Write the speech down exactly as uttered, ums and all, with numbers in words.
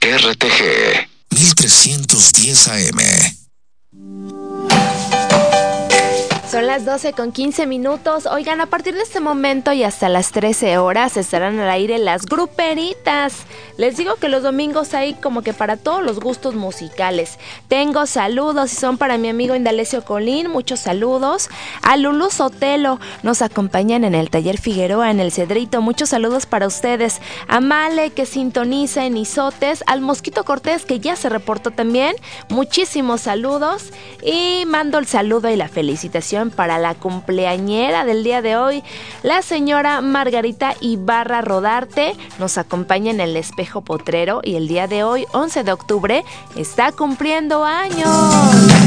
R T G mil trescientos diez A M. Son las doce con quince minutos. Oigan, a partir de este momento y hasta las trece horas estarán al aire las gruperitas. Les digo que los domingos hay como que para todos los gustos musicales. Tengo saludos y son para mi amigo Indalecio Colín. Muchos saludos. A Lulú Sotelo, nos acompañan en el Taller Figueroa, en el Cedrito. Muchos saludos para ustedes. A Male, que sintoniza en Izotes. Al Mosquito Cortés, que ya se reportó también. Muchísimos saludos. Y mando el saludo y la felicitación para la cumpleañera del día de hoy, la señora Margarita Ibarra Rodarte. Nos acompaña en el Espejo Potrero y el día de hoy, once de octubre, está cumpliendo años.